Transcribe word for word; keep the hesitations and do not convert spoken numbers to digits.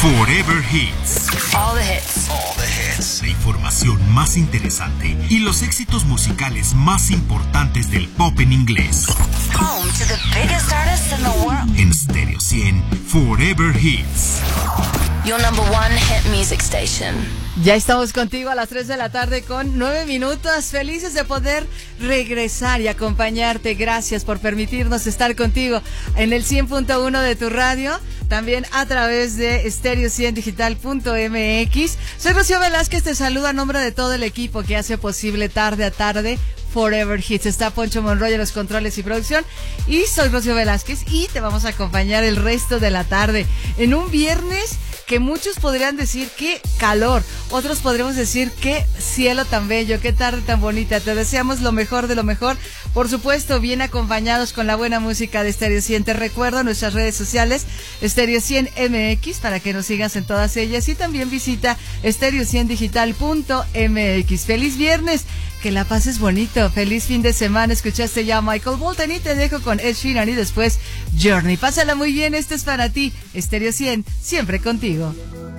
Forever Hits. All the hits. All the hits. La información más interesante y los éxitos musicales más importantes del pop en inglés. Home to the biggest artists in the world. En Stereo cien, Forever Hits. Your number one hit music station. Ya estamos contigo a las tres de la tarde con nueve minutos. Felices de poder regresar y acompañarte. Gracias por permitirnos estar contigo en el cien punto uno de tu radio. También a través de stereo cien digital punto m x. Soy Rocío Velázquez, te saludo a nombre de todo el equipo que hace posible tarde a tarde Forever Hits. Está Poncho Monroy en los controles y producción. Y soy Rocío Velázquez y te vamos a acompañar el resto de la tarde en un viernes que muchos podrían decir qué calor, otros podríamos decir qué cielo tan bello, qué tarde tan bonita. Te deseamos lo mejor de lo mejor, por supuesto bien acompañados con la buena música de Stereo cien. Te recuerdo nuestras redes sociales, Stereo cien M X, para que nos sigas en todas ellas, y también visita stereo cien digital punto m x. Feliz viernes, que la pases bonito, feliz fin de semana. Escuchaste ya a Michael Bolton y te dejo con Ed Sheeran y después Journey. Pásala muy bien, esto es para ti, Stereo cien, siempre contigo.